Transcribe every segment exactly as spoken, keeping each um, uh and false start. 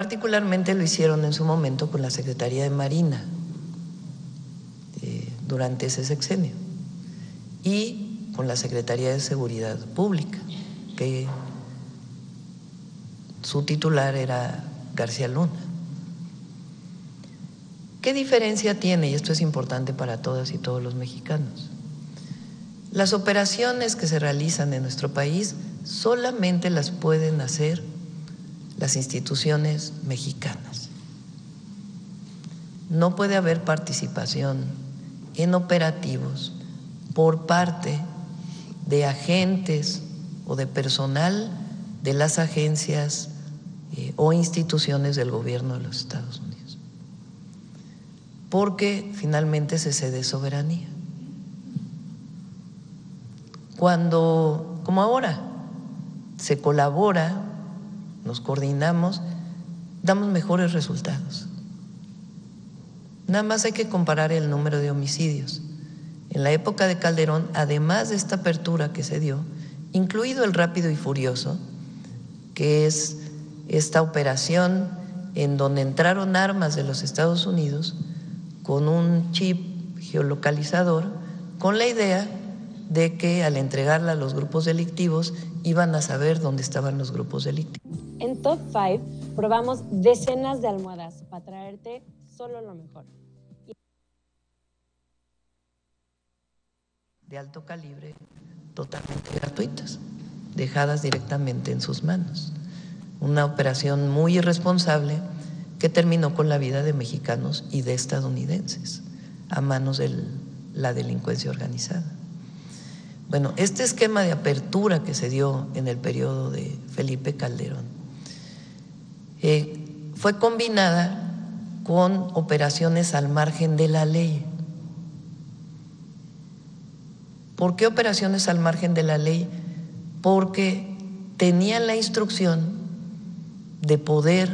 Particularmente lo hicieron en su momento con la Secretaría de Marina eh, durante ese sexenio y con la Secretaría de Seguridad Pública, que su titular era García Luna. ¿Qué diferencia tiene? Y esto es importante para todas y todos los mexicanos. Las operaciones que se realizan en nuestro país solamente las pueden hacer las instituciones mexicanas. No puede haber participación en operativos por parte de agentes o de personal de las agencias eh, o instituciones del gobierno de los Estados Unidos, porque finalmente se cede soberanía. Cuando, como ahora, se colabora, nos coordinamos, damos mejores resultados. Nada más hay que comparar el número de homicidios. En la época de Calderón, además de esta apertura que se dio, incluido el Rápido y Furioso, que es esta operación en donde entraron armas de los Estados Unidos con un chip geolocalizador, con la idea de que al entregarla a los grupos delictivos iban a saber dónde estaban los grupos delictivos. En Top cinco probamos decenas de almohadas para traerte solo lo mejor. De alto calibre, totalmente gratuitas, dejadas directamente en sus manos. Una operación muy irresponsable que terminó con la vida de mexicanos y de estadounidenses a manos de la delincuencia organizada. Bueno, este esquema de apertura que se dio en el periodo de Felipe Calderón eh, fue combinada con operaciones al margen de la ley. ¿Por qué operaciones al margen de la ley? Porque tenían la instrucción de poder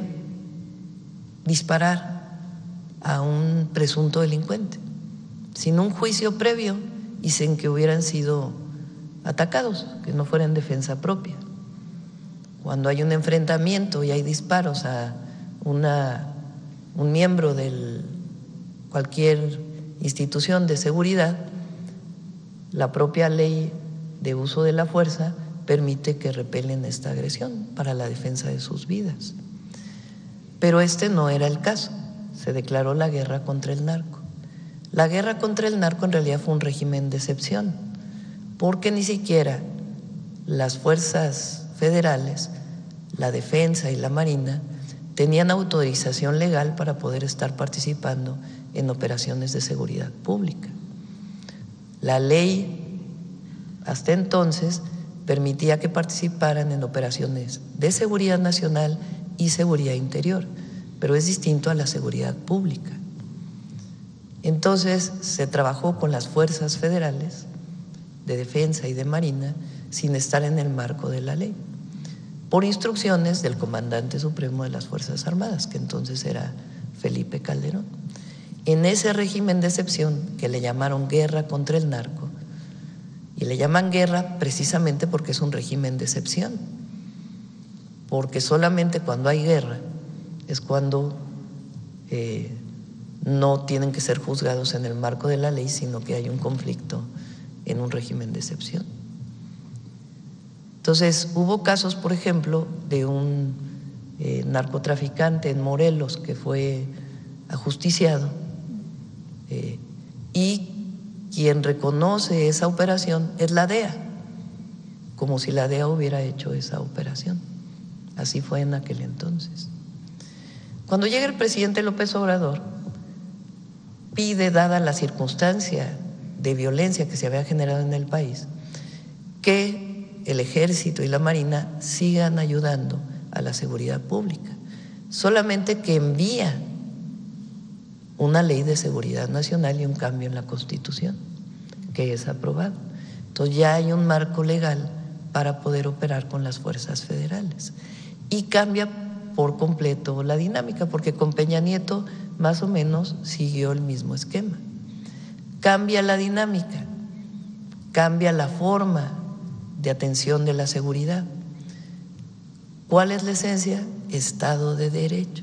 disparar a un presunto delincuente sin un juicio previo y sin que hubieran sido atacados, que no fuera en defensa propia. Cuando hay un enfrentamiento y hay disparos a una, un miembro de cualquier institución de seguridad, la propia ley de uso de la fuerza permite que repelen esta agresión para la defensa de sus vidas. Pero este no era el caso, se declaró la guerra contra el narco. La guerra contra el narco en realidad fue un régimen de excepción, porque ni siquiera las fuerzas federales, la defensa y la marina, tenían autorización legal para poder estar participando en operaciones de seguridad pública. La ley hasta entonces permitía que participaran en operaciones de seguridad nacional y seguridad interior, pero es distinto a la seguridad pública. Entonces se trabajó con las fuerzas federales de defensa y de marina sin estar en el marco de la ley, por instrucciones del comandante supremo de las Fuerzas Armadas, que entonces era Felipe Calderón. En ese régimen de excepción que le llamaron guerra contra el narco, y le llaman guerra precisamente porque es un régimen de excepción, porque solamente cuando hay guerra es cuando eh, no tienen que ser juzgados en el marco de la ley, sino que hay un conflicto en un régimen de excepción. Entonces, hubo casos, por ejemplo, de un eh, narcotraficante en Morelos que fue ajusticiado eh, y quien reconoce esa operación es la D E A, como si la D E A hubiera hecho esa operación. Así fue en aquel entonces. Cuando llega el presidente López Obrador, pide, dada la circunstancia de violencia que se había generado en el país, que el Ejército y la Marina sigan ayudando a la seguridad pública, solamente que envía una ley de seguridad nacional y un cambio en la Constitución, que es aprobado. Entonces ya hay un marco legal para poder operar con las fuerzas federales y cambia por completo la dinámica, porque con Peña Nieto más o menos siguió el mismo esquema. Cambia la dinámica, cambia la forma de atención de la seguridad. ¿Cuál es la esencia? Estado de Derecho.